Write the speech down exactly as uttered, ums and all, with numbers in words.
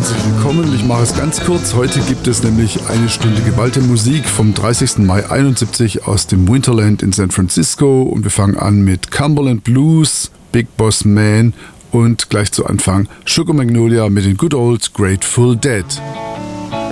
herzlich willkommen. Ich mache es ganz kurz. Heute gibt es nämlich eine Stunde geballte Musik vom dreißigsten Mai einundsiebzig aus dem Winterland in San Francisco. Und wir fangen an mit Cumberland Blues, Big Boss Man und gleich zu Anfang Sugar Magnolia mit den Good Old Grateful Dead.